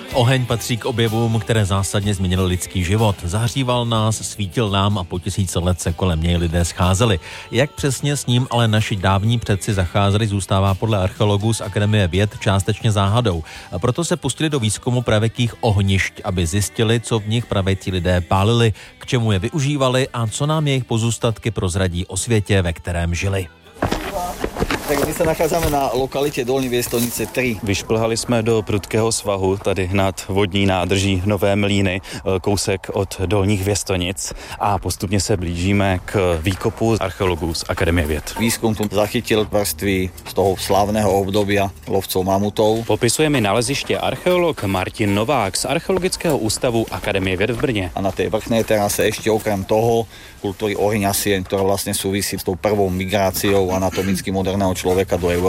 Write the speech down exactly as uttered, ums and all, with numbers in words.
Oheň patří k objevům, které zásadně změnily lidský život. Zahříval nás, svítil nám a po tisíce let se kolem něj lidé scházeli. Jak přesně s ním ale naši dávní předci zacházeli, zůstává podle archeologů z Akademie věd částečně záhadou. A proto se pustili do výzkumu pravěkých ohnišť, aby zjistili, co v nich pravěcí lidé pálili, k čemu je využívali a co nám jejich pozůstatky prozradí o světě, ve kterém žili. Tak my se nacházíme na lokalitě Dolní Věstonice tři. Vyšplhali jsme do prudkého svahu, tady nad vodní nádrží Nové Mlýny, kousek od Dolních Věstonic a postupně se blížíme k výkopu archeologů z Akademie věd. Výzkum tu zachytil vrstvy z toho slávného obdobia lovcov mamutov. Popisuje mi naleziště archeolog Martin Novák z Archeologického ústavu Akademie věd v Brně. A na tej vrchnej terase ešte okrem toho kultúry ohňasien, ktorá vlastne súvisí s tou prvou migráciou anatomicky moderného človeka do Európy.